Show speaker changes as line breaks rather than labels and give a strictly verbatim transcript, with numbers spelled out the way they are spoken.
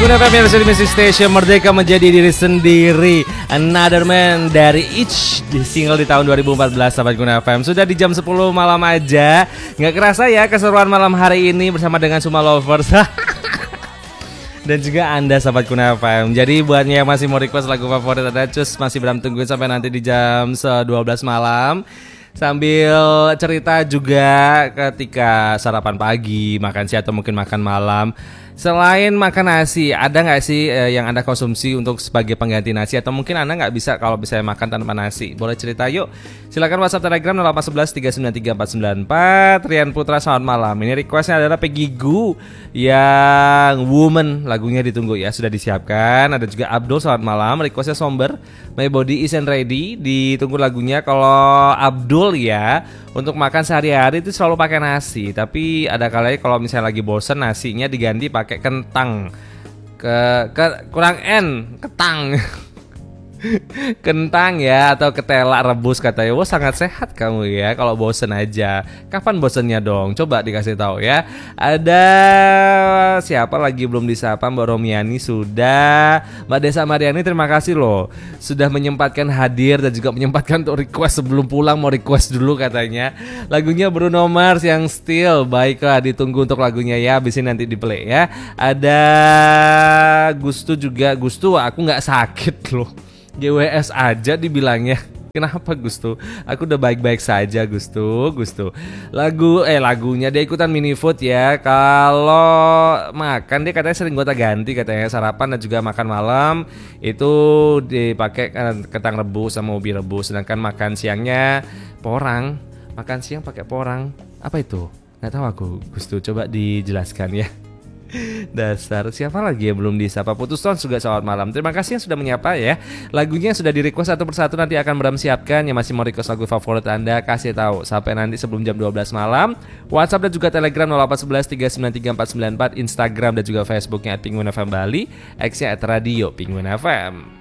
Pengguna F M yang di Music Station, merdeka menjadi diri sendiri. Another Man dari Each, di single di tahun dua ribu empat belas. Sahabat Guna F M, sudah di jam sepuluh malam aja. Nggak kerasa ya keseruan malam hari ini bersama dengan Suma Lovers dan juga Anda sahabat Guna F M. Jadi buatnya yang masih mau request lagu favorit ada cus, masih belum tungguin sampai nanti di jam dua belas malam. Sambil cerita juga ketika sarapan pagi, makan siang atau mungkin makan malam. Selain makan nasi, ada nggak sih eh, yang Anda konsumsi untuk sebagai pengganti nasi? Atau mungkin Anda nggak bisa kalau bisa makan tanpa nasi? Boleh cerita yuk. Silakan WhatsApp Telegram nol delapan satu satu tiga sembilan tiga empat sembilan empat. Rian Putra, selamat malam. Ini requestnya adalah Peggy Gu yang Woman. Lagunya ditunggu ya, sudah disiapkan. Ada juga Abdul, selamat malam. Requestnya Somber, My Body Isn't Ready. Ditunggu lagunya. Kalau Abdul ya, untuk makan sehari-hari itu selalu pakai nasi. Tapi ada kalanya kalau misalnya lagi bosen, nasinya diganti pakai pakai kentang ke, ke kurang N ketang kentang ya, atau ketela rebus katanya. Wah, sangat sehat kamu ya kalau bosen aja. Kapan bosennya dong? Coba dikasih tahu ya. Ada siapa lagi belum disapa? Mbak Romiani sudah. Mbak Desa Mariani, terima kasih loh sudah menyempatkan hadir dan juga menyempatkan untuk request sebelum pulang, mau request dulu katanya. Lagunya Bruno Mars yang Still. Baiklah, ditunggu untuk lagunya ya. Habis ini nanti di play ya. Ada Gustu juga. Gustu, aku nggak sakit loh. G W S aja dibilangnya. Kenapa Gustu? Aku udah baik-baik saja Gustu. Gustu. Lagu eh lagunya dia ikutan mini food ya. Kalau makan dia katanya sering gonta-ganti katanya, sarapan dan juga makan malam itu dipakai kentang rebus sama ubi rebus, sedangkan makan siangnya porang. Makan siang pakai porang. Apa itu? Nggak tahu aku Gustu. Coba dijelaskan ya. Dasar, siapa lagi yang belum disapa? Putuston juga selamat malam. Terima kasih yang sudah menyapa ya. Lagunya sudah di request satu persatu, nanti akan Bram siapkan. Yang masih mau request lagu favorit Anda, kasih tahu sampai nanti sebelum jam dua belas malam. WhatsApp dan juga Telegram nol delapan satu satu tiga sembilan tiga empat sembilan empat. Instagram dan juga Facebooknya at Penguin F M Bali, X-nya at Radio Penguin F M.